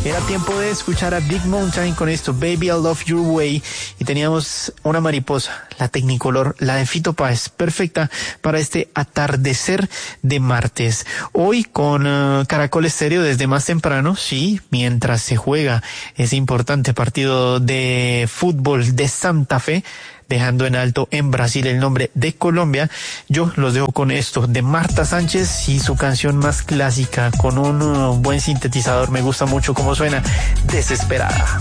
Era tiempo de escuchar a Big Mountain con esto, Baby I Love Your Way, y teníamos una mariposa, la Technicolor, la de Fito Páez, perfecta para este atardecer de martes. Hoy con Caracol Estéreo desde más temprano, sí, mientras se juega ese importante partido de fútbol de Santa Fe, dejando en alto en Brasil el nombre de Colombia. Yo los dejo con esto de Marta Sánchez y su canción más clásica con un buen sintetizador. Me gusta mucho cómo suena, Desesperada.